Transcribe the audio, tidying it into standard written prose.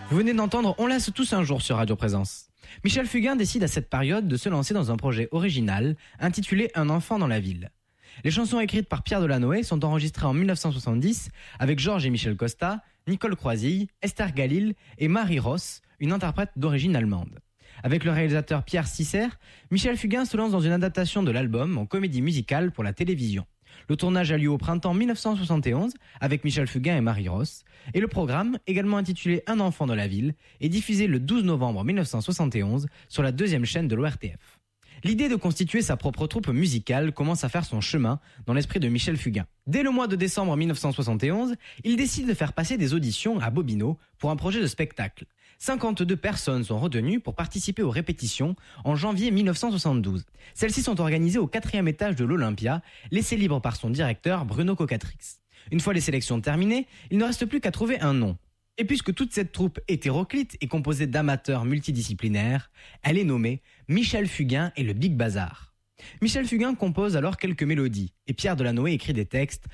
Vous venez d'entendre On laisse tous un jour sur Radio Présence. Michel Fugain décide à cette période de se lancer dans un projet original intitulé Un enfant dans la ville. Les chansons écrites par Pierre Delanoë sont enregistrées en 1970 avec Georges et Michel Costa, Nicole Croisille, Esther Galil et Marie Ross, une interprète d'origine allemande. Avec le réalisateur Pierre Sisser, Michel Fugain se lance dans une adaptation de l'album en comédie musicale pour la télévision. Le tournage a lieu au printemps 1971 avec Michel Fugain et Marie Ross, et le programme, également intitulé Un enfant dans la ville, est diffusé le 12 novembre 1971 sur la deuxième chaîne de l'ORTF. L'idée de constituer sa propre troupe musicale commence à faire son chemin dans l'esprit de Michel Fugain. Dès le mois de décembre 1971, il décide de faire passer des auditions à Bobino pour un projet de spectacle. 52 personnes sont retenues pour participer aux répétitions en janvier 1972. Celles-ci sont organisées au 4e étage de l'Olympia, laissé libre par son directeur Bruno Cocatrix. Une fois les sélections terminées, il ne reste plus qu'à trouver un nom. Et puisque toute cette troupe hétéroclite est composée d'amateurs multidisciplinaires, elle est nommée Michel Fugain et le Big Bazar. Michel Fugain compose alors quelques mélodies et Pierre Delanoë écrit des textes